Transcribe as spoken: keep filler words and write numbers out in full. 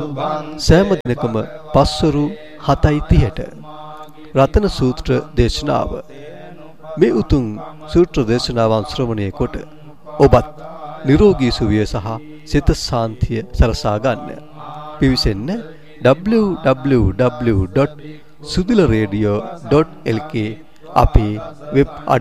සෑම දිනකම පස්වරු හතයි තිහට රතන සූත්‍ර දේශනාව. මේ උතුම් සූත්‍ර දේශනාවන් ශ්‍රවණය කොට ඔබත් නිරෝගී සුවය සහ සිත ශාන්තිය සලසා ගන්න. පිවිසෙන්න w w w dot sudila radio dot l k අපේ වෙබ් අඩ